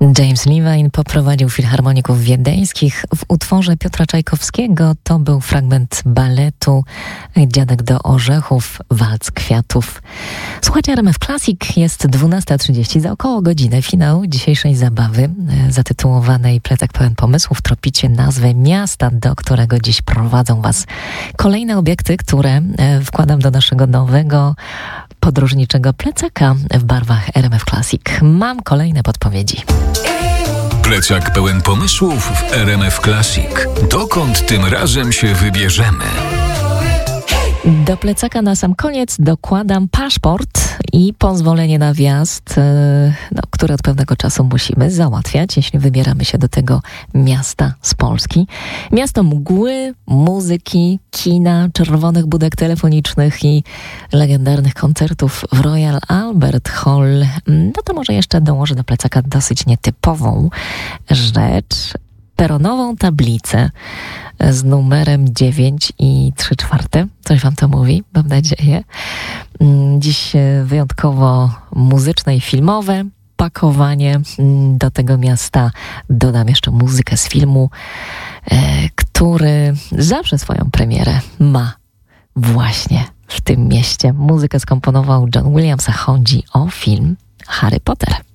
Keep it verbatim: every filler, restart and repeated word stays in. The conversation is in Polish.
James Levine poprowadził filharmoników wiedeńskich w utworze Piotra Czajkowskiego. To był fragment baletu Dziadek do orzechów, walc kwiatów. Słuchajcie, R M F Classic, jest dwunasta trzydzieści, za około godzinę finał dzisiejszej zabawy zatytułowanej Plecak pełen pomysłów. Tropicie nazwę miasta, do którego dziś prowadzą was kolejne obiekty, które wkładam do naszego nowego podróżniczego plecaka w barwach R M F Classic. Mam kolejne podpowiedzi. Plecak pełen pomysłów w R M F Classic. Dokąd tym razem się wybierzemy? Do plecaka na sam koniec dokładam paszport i pozwolenie na wjazd, no, które od pewnego czasu musimy załatwiać, jeśli wybieramy się do tego miasta z Polski. Miasto mgły, muzyki, kina, czerwonych budek telefonicznych i legendarnych koncertów w Royal Albert Hall. No to może jeszcze dołożę do plecaka dosyć nietypową rzecz. Peronową tablicę z numerem dziewięć i trzy czwarte. Coś wam to mówi, mam nadzieję. Dziś wyjątkowo muzyczne i filmowe pakowanie. Do tego miasta dodam jeszcze muzykę z filmu, który zawsze swoją premierę ma właśnie w tym mieście. Muzykę skomponował John Williams, a chodzi o film Harry Potter.